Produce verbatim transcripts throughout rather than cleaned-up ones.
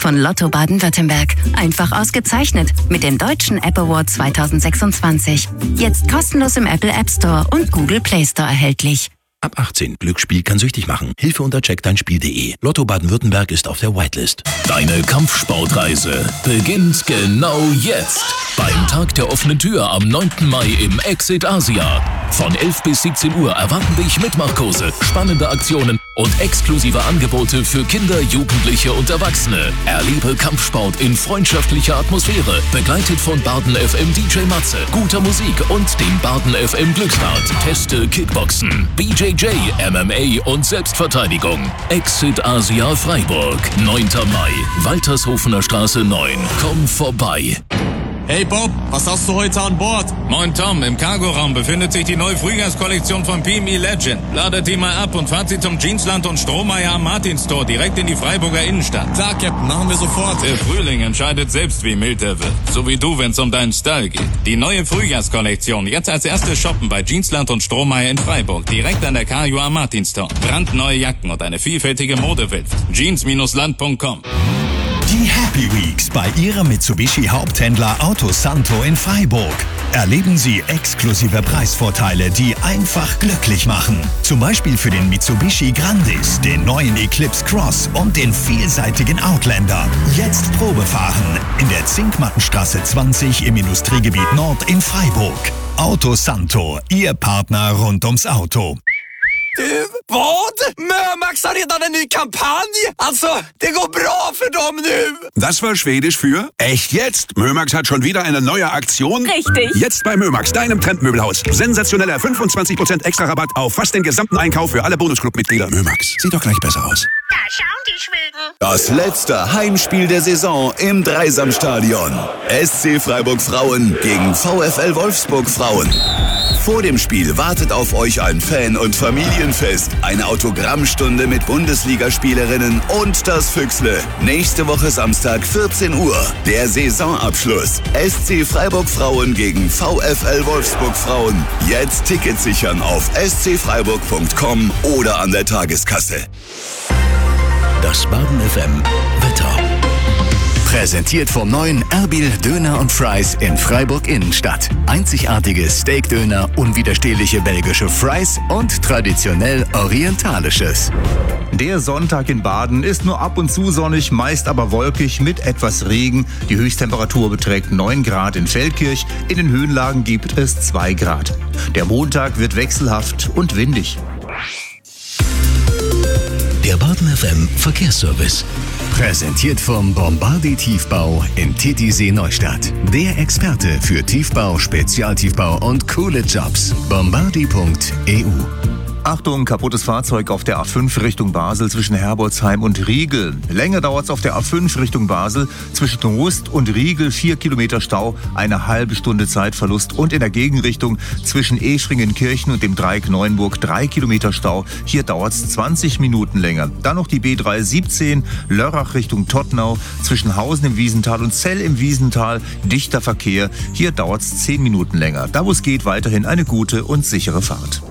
von Lotto Baden-Württemberg. Einfach ausgezeichnet mit dem Deutschen App Award zweitausendsechsundzwanzig. Jetzt kostenlos im Apple App Store und Google Play Store erhältlich. Ab achtzehn. Glücksspiel kann süchtig machen. Hilfe unter check dein spiel punkt de. Lotto Baden-Württemberg ist auf der Whitelist. Deine Kampfsportreise beginnt genau jetzt. Beim Tag der offenen Tür am neunten Mai im Exit Asia. Von elf bis siebzehn Uhr erwarten dich Mitmachkurse, spannende Aktionen und exklusive Angebote für Kinder, Jugendliche und Erwachsene. Erlebe Kampfsport in freundschaftlicher Atmosphäre, begleitet von Baden F M D J Matze, guter Musik und dem Baden F M Glücksrad. Teste Kickboxen, B J J, M M A und Selbstverteidigung. Exit Asia Freiburg, neunter Mai, Waltershofener Straße neun. Komm vorbei. Hey Bob, was hast du heute an Bord? Moin Tom, im Cargoraum befindet sich die neue Frühjahrskollektion von P M E Legend. Ladet die mal ab und fahrt sie zum Jeansland und Strohmeier am Martinstor direkt in die Freiburger Innenstadt. Klar, Captain, machen wir sofort. Der Frühling entscheidet selbst, wie mild er wird. So wie du, wenn's um deinen Style geht. Die neue Frühjahrskollektion, jetzt als erstes shoppen bei Jeansland und Strohmeier in Freiburg, direkt an der K J am Martinstor. Brandneue Jacken und eine vielfältige Modewelt. jeans Land punkt com. Die Happy Weeks bei Ihrem Mitsubishi-Haupthändler Auto Santo in Freiburg. Erleben Sie exklusive Preisvorteile, die einfach glücklich machen. Zum Beispiel für den Mitsubishi Grandis, den neuen Eclipse Cross und den vielseitigen Outlander. Jetzt Probefahren in der Zinkmattenstraße zwanzig im Industriegebiet Nord in Freiburg. Auto Santo, Ihr Partner rund ums Auto. Du, vad? Mörmax har redan en ny kampanj! Alltså, det går bra för dem nu! Das war Schwedisch für echt jetzt? Mörmax hat schon wieder eine neue Aktion? Richtig. Jetzt bei Mörmax, deinem Trendmöbelhaus. Sensationeller fünfundzwanzig Prozent extra Rabatt auf fast den gesamten Einkauf für alle Bonusclub-Mitglieder. Mörmax, sieht doch gleich besser aus. Da schauen die Schweden. Das letzte Heimspiel der Saison im Dreisamstadion. S C Freiburg Frauen gegen VfL Wolfsburg Frauen. Vor dem Spiel wartet auf euch ein Fan- und Familienfest, eine Autogrammstunde mit Bundesligaspielerinnen und das Füchsle. Nächste Woche Samstag vierzehn Uhr. Der Saisonabschluss. S C Freiburg Frauen gegen VfL Wolfsburg Frauen. Jetzt Tickets sichern auf s c freiburg punkt com oder an der Tageskasse. Das Baden F M Wetter. Präsentiert vom neuen Erbil Döner und Fries in Freiburg Innenstadt. Einzigartige Steakdöner, unwiderstehliche belgische Fries und traditionell orientalisches. Der Sonntag in Baden ist nur ab und zu sonnig, meist aber wolkig mit etwas Regen. Die Höchsttemperatur beträgt neun Grad in Feldkirch, in den Höhenlagen gibt es zwei Grad. Der Montag wird wechselhaft und windig. Der Baden F M Verkehrsservice. Präsentiert vom Bombardier Tiefbau in Titisee Neustadt. Der Experte für Tiefbau, Spezialtiefbau und coole Jobs. bombardier punkt e u. Achtung, kaputtes Fahrzeug auf der A fünf Richtung Basel zwischen Herbolzheim und Riegel. Länger dauert es auf der A fünf Richtung Basel zwischen Rust und Riegel. Vier Kilometer Stau, eine halbe Stunde Zeitverlust. Und in der Gegenrichtung zwischen Eschringenkirchen und dem Dreieck Neuenburg drei Kilometer Stau. Hier dauert es zwanzig Minuten länger. Dann noch die B drei siebzehn Lörrach Richtung Tottenau zwischen Hausen im Wiesental und Zell im Wiesental. Dichter Verkehr. Hier dauert es zehn Minuten länger. Da wo es geht, weiterhin eine gute und sichere Fahrt.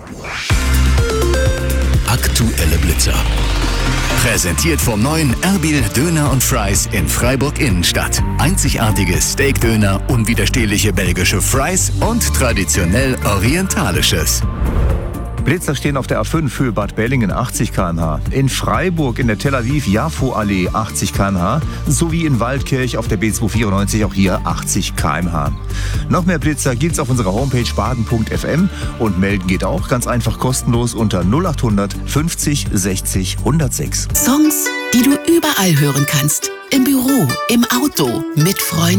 Aktuelle Blitzer. Präsentiert vom neuen Erbil Döner und Fries in Freiburg Innenstadt. Einzigartige Steakdöner, unwiderstehliche belgische Fries und traditionell orientalisches. Blitzer stehen auf der A fünf Höhe Bad Bellingen achtzig Kilometer pro Stunde, in Freiburg in der Tel Aviv-Jafo-Allee achtzig Kilometer pro Stunde sowie in Waldkirch auf der B zweihundertvierundneunzig auch hier achtzig Kilometer pro Stunde. Noch mehr Blitzer gibt's auf unserer Homepage baden punkt f m und melden geht auch ganz einfach kostenlos unter null acht hundert fünfzig sechzig hundertsechs. Songs, die du überall hören kannst. Im Büro, im Auto, mit Freunden.